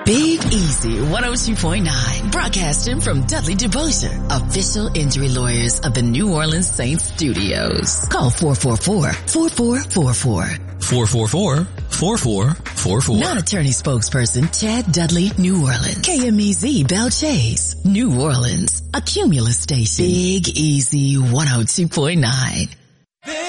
Big Easy 102.9, broadcasting from Dudley DeBosier, official injury lawyers of the New Orleans Saints studios. Call 444-4444. 444-4444. Non-attorney spokesperson Chad Dudley, New Orleans. KMEZ Bell Chase, New Orleans. A Cumulus station. Big Easy 102.9.